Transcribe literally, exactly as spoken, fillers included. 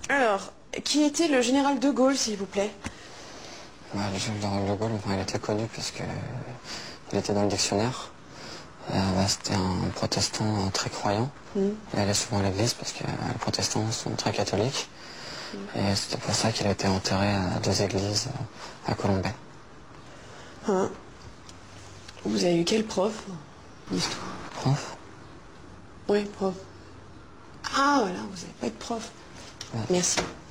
Alors, qui était le général de Gaulle, s'il vous plaît? Bah, le général de Gaulle, enfin, il était connu parce que il était dans le dictionnaire. Euh, bah, c'était un protestant euh, très croyant. Mm. Il allait souvent à l'église parce que euh, les protestants sont très catholiques. Mm. Et c'était pour ça qu'il a été enterré à deux églises euh, à Colombey. Hein? Vous avez eu quel prof d'histoire? Prof? Oui, prof. Ah, voilà, vous n'avez pas de prof. Ouais. Merci.